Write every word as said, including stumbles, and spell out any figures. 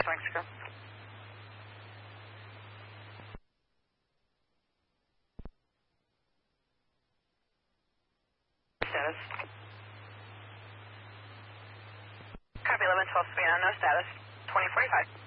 to Mexico. Status. Copy eleven twelve Savannah, no status. twenty forty-five.